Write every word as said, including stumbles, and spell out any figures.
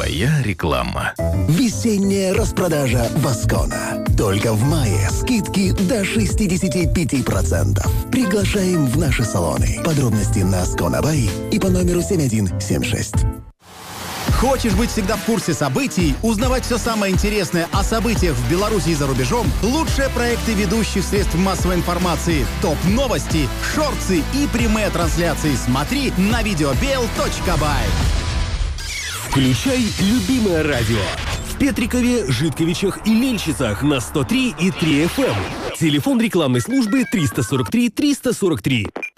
Твоя реклама. Весенняя распродажа Васкона. Только в мае скидки до шестьдесят пять процентов. Приглашаем в наши салоны. Подробности на Сконабай и по номеру семь один семь шесть. Хочешь быть всегда в курсе событий, узнавать все самое интересное о событиях в Беларуси и за рубежом? Лучшие проекты ведущих средств массовой информации, топ-новости, шорты и прямые трансляции смотри на видеобел точка бай. Включай любимое радио. В Петрикове, Житковичах и Мельчицах на сто три и три эф эм. Телефон рекламной службы триста сорок три триста сорок три.